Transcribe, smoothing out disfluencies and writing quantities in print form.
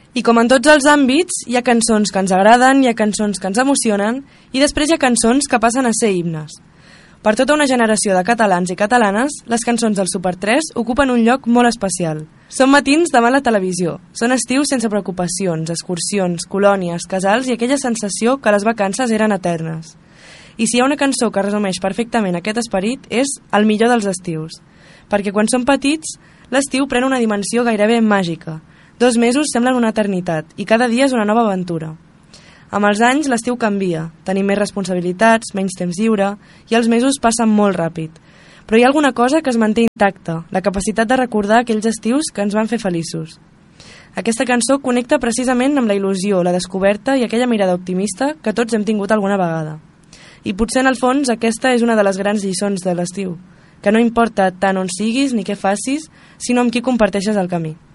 I com en tots els àmbits, hi ha cançons que ens agraden, hi ha cançons que ens emocionen i després hi ha cançons que passen a ser himnes. Per tota una generació de catalans i catalanes, les cançons del Super 3 ocupen un lloc molt especial. Són matins davant la televisió, són estius sense preocupacions, excursions, colònies, casals i aquella sensació que les vacances eren eternes. I si hi ha una cançó que resumeix perfectament aquest esperit és El millor dels estius, perquè quan som petits, l'estiu pren una dimensió gairebé màgica. 2 mesos semblen una eternitat i cada dia és una nova aventura. Amb els anys l'estiu canvia, tenim més responsabilitats, menys temps lliure i els mesos passen molt ràpid. Però hi ha alguna cosa que es manté intacta, la capacitat de recordar aquells estius que ens van fer feliços. Aquesta cançó connecta precisament amb la il·lusió, la descoberta i aquella mirada optimista que tots hem tingut alguna vegada. I potser en el fons aquesta és una de les grans lliçons de l'estiu, que no importa tant on siguis ni què facis, sinó amb qui comparteixes el camí.